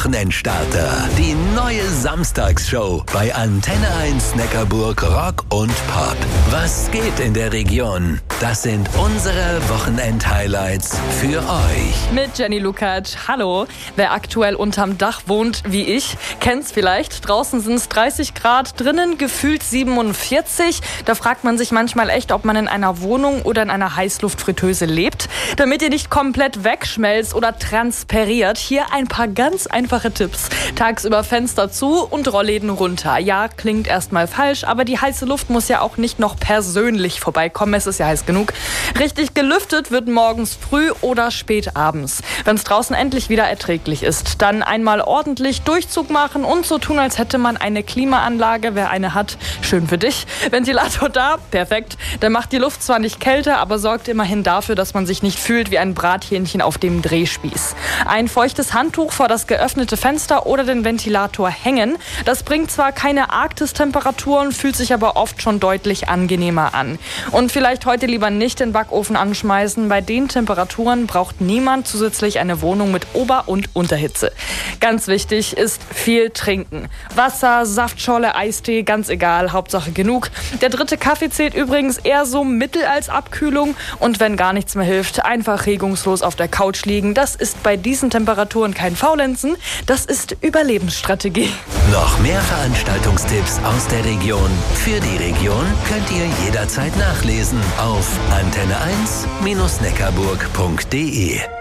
Wochenendstarter. Die neue Samstagsshow bei Antenne 1 Neckarburg Rock und Pop. Was geht in der Region? Das sind unsere Wochenend-Highlights für euch. Mit Jenny Lukacs. Hallo. Wer aktuell unterm Dach wohnt, wie ich, kennt's vielleicht. Draußen sind es 30 Grad, drinnen gefühlt 47. Da fragt man sich manchmal echt, ob man in einer Wohnung oder in einer Heißluftfritteuse lebt. Damit ihr nicht komplett wegschmelzt oder transpiriert, hier ein paar ganz einfache Tipps. Tagsüber Fenster zu und Rollläden runter. Ja, klingt erstmal falsch, aber die heiße Luft muss ja auch nicht noch persönlich vorbeikommen. Es ist ja heiß genug. Richtig gelüftet wird morgens früh oder spät abends. Wenn es draußen endlich wieder erträglich ist, dann einmal ordentlich Durchzug machen und so tun, als hätte man eine Klimaanlage. Wer eine hat, schön für dich. Ventilator da, perfekt. Der macht die Luft zwar nicht kälter, aber sorgt immerhin dafür, dass man sich nicht fühlt wie ein Brathähnchen auf dem Drehspieß. Ein feuchtes Handtuch vor das geöffnete Fenster oder den Ventilator hängen. Das bringt zwar keine Arktistemperaturen, fühlt sich aber oft schon deutlich angenehmer an. Und vielleicht heute lieber nicht den Backofen anschmeißen. Bei den Temperaturen braucht niemand zusätzlich eine Wohnung mit Ober- und Unterhitze. Ganz wichtig ist viel trinken. Wasser, Saftschorle, Eistee, ganz egal, Hauptsache genug. Der dritte Kaffee zählt übrigens eher so mittel als Abkühlung. Und wenn gar nichts mehr hilft, einfach regungslos auf der Couch liegen. Das ist bei diesen Temperaturen kein Faulenzen, das ist Überlebensstrategie. Noch mehr Veranstaltungstipps aus der Region. Für die Region könnt ihr jederzeit nachlesen auf antenne1-neckarburg.de.